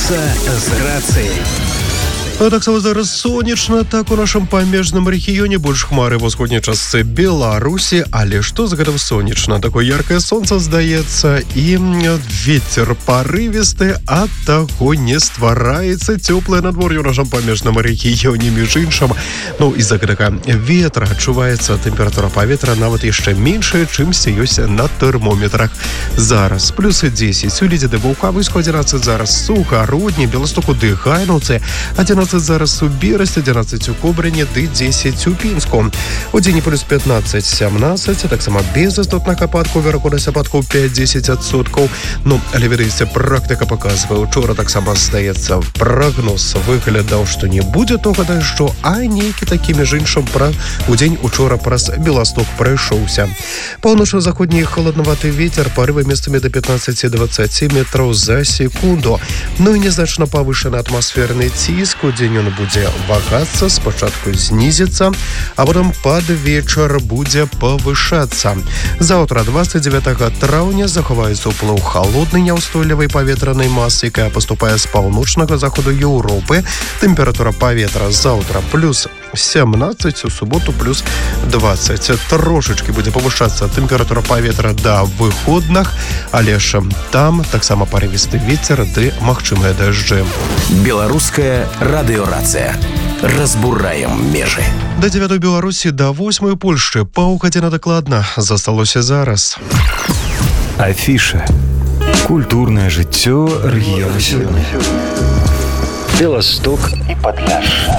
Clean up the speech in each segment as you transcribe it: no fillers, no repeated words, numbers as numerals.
Беларуса з грацыяй. Таксама зараз сонечна, так у нашым памежным рэгіёне больш хмары ва ўсходняй частцы Беларусі, але што з гэтым сонечна? Такое яркае сонца здаецца, і вецер парывісты, ад таго не ствараецца цёплае надвор'е ў нашым памежным рэгіёне. Між іншым, з-за гэтага ветра адчуваецца тэмпература паветра нават яшчэ меншая, чымсьці ёсць на тэрмометрах. Зараз плюс 10 у Лідзе ды Ваўкавыску, 11 зараз у Гародні, Беластоку ды Гайнаўцы, 11 зараз у Берасці, 11 у Кобрыні ды 10 у Пінску. У дзені плюс 15-17, таксама без істотных ападкаў, верагоднасць ападкаў 5-10%. Але ведаеце, практыка паказвае, учора таксама здаецца, прагноз выглядаў, што не будзе тога дажджу, а нейкі такі, між іншым, у дзень учора праз Беласток прайшоўся. Паўночна-заходні халаднаваты вецер, парывы месцамі да 15-20 метраў за секунду. І незначна павышаны атмасферны ціск. У дзень ён будзе вагацца, спачатку знізіцца, а потым пад вечар будзе павышацца. Заўтра, 29 траўня, захаваецца ўплыў халоднай няўстойлівай паветранай масы, якая паступае з паўночнага заходу Еўропы. Тэмпература паветра заўтра плюс 17, у суботу плюс 20. Трошечкі будзе павышацца тэмпература паветра да выходных, але ж там таксама парывісты вецер ды магчымыя дажджы. Беларуская радыёрацыя. Разбураем межы. Да 9 Беларусі, да 8 Польшчы. Паўгадзіны дакладна засталося зараз. Афіша. Культурнае жыццё рэгіёна сёння. Беласток і Падляшша.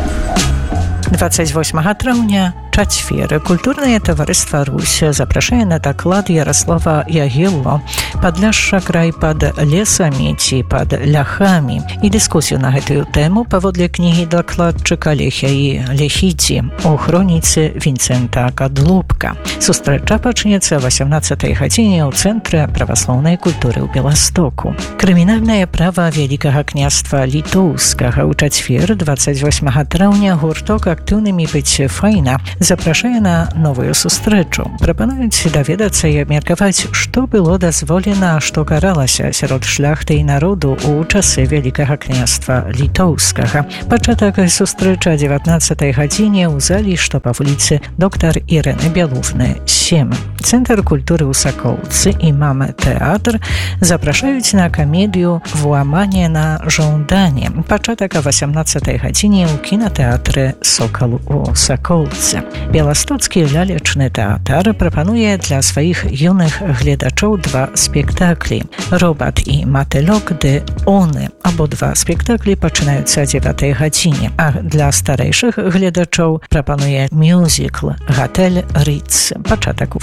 28 траўня, чацвер. Культурнае таварыства «Русь» запрашае на даклад Ярослава Ягелло «Падляшша край пад лесамі ці пад ляхамі» і дыскусію на гэтую тэму паводле кнігі дакладчыка Лехяі Лехідзі у хроніцы Вінцэнта Кадлубка. Сустрэча пачнецца 18-й гадзіне ў Цэнтры праваслаўнай культуры ў Беластоку. Крымінальнае права Вялікага княства Літоўскага ў чацвер, 28 траўня, гурток «Актыўнымі быць файна» запрашае на новую сустрэчу. Прапануюць даведацца і абмеркаваць, што было дазволена, што каралася сярод шляхты і народу ў часы Вялікага княства Літоўскага. Пачатак сустрэчы 19-й гадзіне ў залі, што па вуліцы доктар Ірэны Бялуфны, 7. Цэнтр культуры ў Сакоўцы і Мама-тэатр запрашаюць на камедыю «Włamanie na żądanie». Пачатак о 18-й гадзіне ў кінатэатры «Сокал» у Сакоўцы. Беластоцкі лялечны тэатр прапануе для сваіх юных гледачоў два спектаклі «Робат» і «Матылёк ды Оны». Абодва спектаклі пачынаюцца о 9-й гадзіне, а для старэйшых гледачоў прапануе мюзікл «Гатэль Рыц». Пачатак у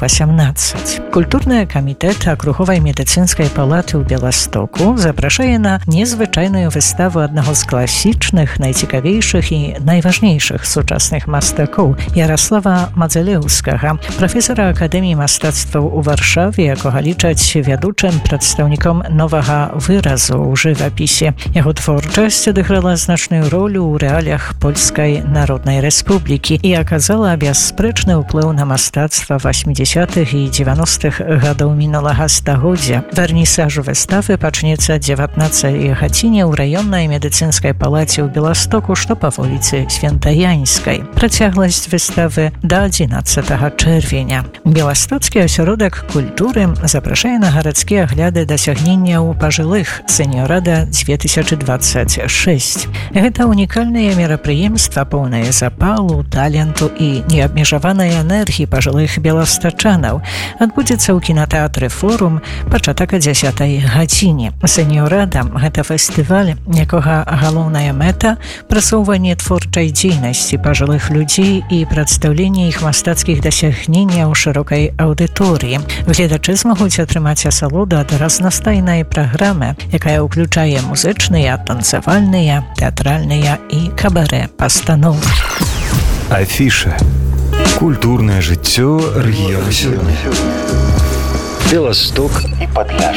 18. Культурны камітэт акруговай медыцынскай палаты ў Беластоку запрашае на незвычайную выставу аднаго з класічных, найцікавейшых і найважнейшых сучасных мастакоў Ярослава Мадзелеўскага, прафесара Акадэміі мастацтваў у Варшаве, якога лічаць вядучым прадстаўніком новага выразу ў жывапісе. Яго творчасць адыграла значную ролю ў рэаліях Польскай Народнай Рэспублікі і аказала бясспрэчны ўплыў на мастацтва 80-х і 90-х гадоў мінулага стагоддзя. Вернісаж выставы пачнецца 19-й гадзіне ў раённай медыцынскай палаце ў Беластоку, што па вуліцы Свентаянскай. Працягласць выставы да 11 чэрвеня. Беластоцкі асяродак культуры запрашае на гарадскія агляды дасягненняў пажылых «Сеньорада 2026». Гэта унікальнае мерапрыемства, поўнае запалу, таленту і неабмежаванай энергіі пажылых беластачанаў. Адбудзецца ў кінатэатры «Форум» пачатак о 10-й гадзіне. «Сеньорада» – гэта фестываль, якога галоўная мэта – прасоўванне творчай дзейнасці пажылых людзей і прадстаўленне іх мастацкіх дасягненняў шырокай аўдыторыі. Гледачы змогуць атрымаць асалоду ад разнастайнай праграмы, якая ўключае музычныя, танцавальныя, тэатральныя і кабарэ пастановы. Афіша. Культурнае жыццё рэгіёна сёння. Беласток і Падляшша.